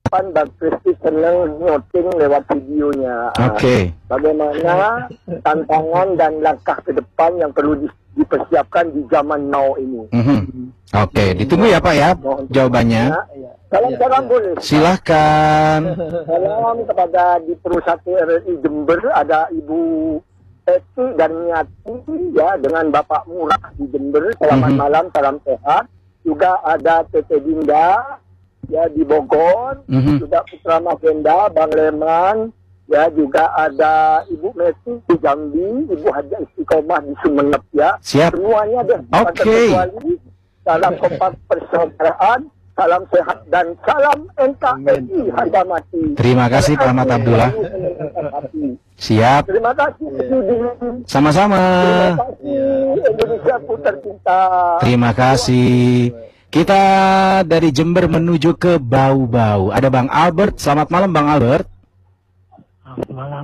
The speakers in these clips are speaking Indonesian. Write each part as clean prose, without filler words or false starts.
depan Bang Kristi senang noting lewat videonya. Oke. Bagaimana tantangan dan langkah ke depan yang perlu dipersiapkan di zaman now ini. Oke, ditunggu ya Pak ya jawabannya. Salam-salam boleh. Silahkan. Salam kepada di Perusahaan RRI Jember, ada Ibu Eti dan Nyati ya, dengan Bapak Murah di Jember. Selamat malam, salam sehat. Juga ada Tete Dinda ya di Bogor, juga Putra Magenda, Bang Leman, ya juga ada Ibu Messi di Jambi, Ibu Haja Istiqomah di Sumeneb ya. Siap. Semuanya deh. Oke. Salam kompak persaudaraan, salam sehat dan salam NKRI harga mati. Terima kasih Pak Ahmad Abdullah. Siap. Terima kasih. Sama-sama. Terima kasih Indonesia ku tercinta. Terima kasih. Kita dari Jember menuju ke Bau-Bau. Ada Bang Albert. Selamat malam Bang Albert. Selamat malam.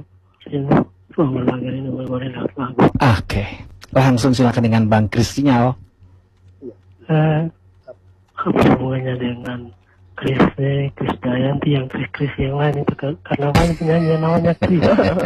Oke. Langsung silakan dengan Bang Kristinya. Apa hubungannya dengan Chris Dayanti yang Chris yang lain itu karena banyak penyanyi yang namanya Chris.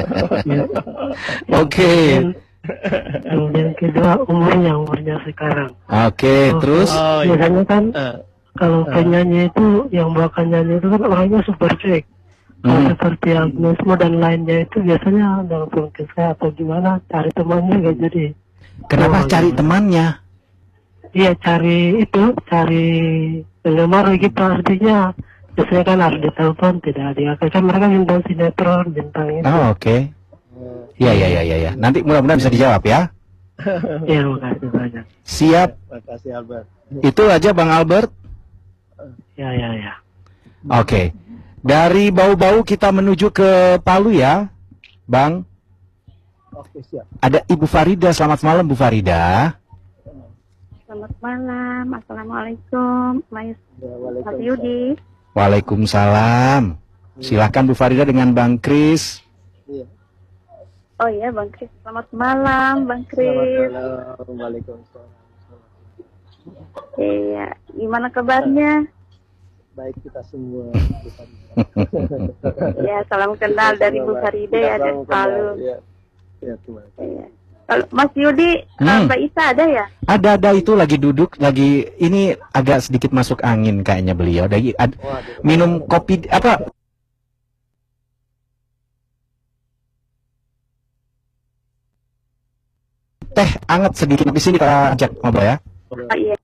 Oke. Kemudian kedua umurnya sekarang. Oke, terus biasanya kan kalau penyanyi itu yang bawakan nyanyi itu kan orangnya super cuek. Kalau seperti Agnes Mo dan lainnya itu biasanya langsung ke saya atau gimana, cari temannya gak jadi. kenapa cari temannya? Iya, cari penggemar gitu, artinya biasanya kan harus ditelepon, tidak diangkat, kan mereka bintang sinetron, bintang itu. Oh, oke. Iya. Nanti mudah-mudahan bisa dijawab ya. Iya, makasih banyak. Siap. Makasih Albert. Itu aja Bang Albert. Ya. Oke. Dari Bau-Bau kita menuju ke Palu ya, Bang. Oke, siap. Ada Ibu Farida. Selamat malam Bu Farida. Selamat malam, assalamualaikum, Mas Yudi. Waalaikumsalam. Silakan Bu Farida dengan Bang Kris. Iya. Oh iya, Bang Kris. Selamat malam, Bang Kris. Selamat malam. Waalaikumsalam. Iya, gimana kabarnya? Baik kita semua. Ya, salam kenal dari Bu Farida ya, dari Palu. Ya, terima kasih. Iya. Kalau Mas Yudi, Mbak Isa ada ya? Ada itu lagi duduk, lagi ini agak sedikit masuk angin kayaknya beliau. Minum kopi apa? Teh anget sedikit di sini kita ajak ngobrol ya. Oh iya.